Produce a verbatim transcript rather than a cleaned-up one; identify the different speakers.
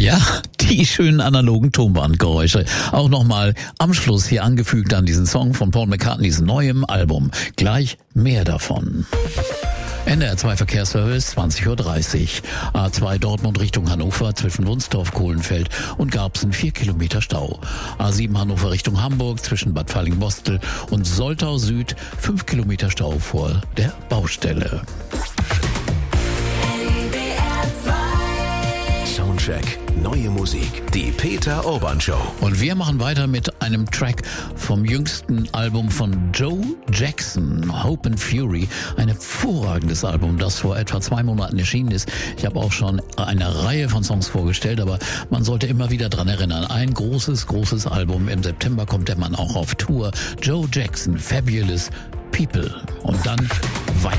Speaker 1: Ja, die schönen analogen Tonbandgeräusche. Auch nochmal am Schluss hier angefügt an diesen Song von Paul McCartneys neuem Album. Gleich mehr davon. N D R zwei Verkehrsservice, zwanzig Uhr dreißig. A zwei Dortmund Richtung Hannover zwischen Wunstorf, Kohlenfeld und Garbsen vier Kilometer Stau. A sieben Hannover Richtung Hamburg zwischen Bad Falling-Bostel und Soltau Süd fünf Kilometer Stau vor der Baustelle.
Speaker 2: Soundcheck. Neue Musik. Die Peter Urban Show.
Speaker 1: Und wir machen weiter mit einem Track vom jüngsten Album von Joe Jackson, Hope and Fury. Ein hervorragendes Album, das vor etwa zwei Monaten erschienen ist. Ich habe auch schon eine Reihe von Songs vorgestellt, aber man sollte immer wieder dran erinnern. Ein großes, großes Album. Im September kommt der Mann auch auf Tour. Joe Jackson, Fabulous People. Und dann weiter.